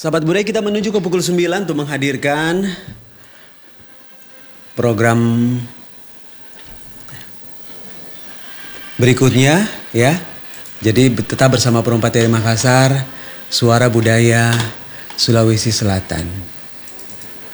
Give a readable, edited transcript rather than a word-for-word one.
Sahabat budaya, kita menuju ke pukul 9 untuk menghadirkan program berikutnya ya. Jadi tetap bersama Perumpat dari Makassar, Suara Budaya Sulawesi Selatan.